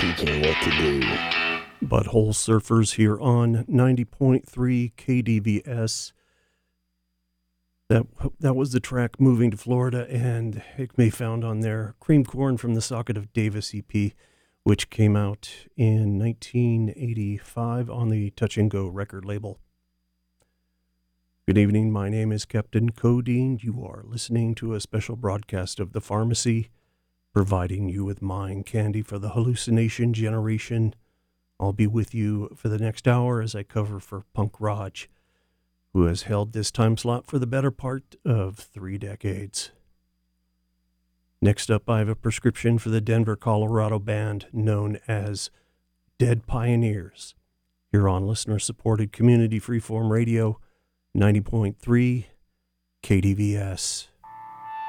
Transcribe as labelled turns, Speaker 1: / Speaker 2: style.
Speaker 1: teaching what to do.
Speaker 2: Butthole Surfers here on 90.3 KDVS. That was the track Moving to Florida, and it may be found on there. Cream Corn from the Socket of Davis EP, which came out in 1985 on the Touch and Go record label. Good evening, my name is Captain Codeine. You are listening to a special broadcast of The Pharmacy, providing you with mind candy for the hallucination generation. I'll be with you for the next hour as I cover for Punk Raj, who has held this time slot for the better part of 3 decades. Next up, I have a prescription for the Denver, Colorado band known as Dead Pioneers, here on listener-supported community freeform radio, 90.3 KDVS.